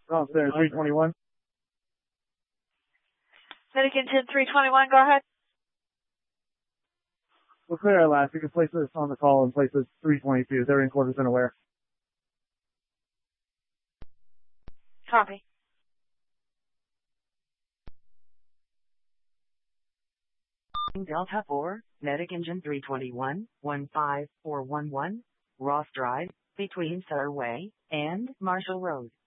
Center 321. Medic Engine 321, go ahead. We'll clear our last. You can place this on the call and place this 322. They're in quarters and aware. Copy. Delta 4, Medic Engine 321, 15411, Ross Drive, between Surway and Marshall Road.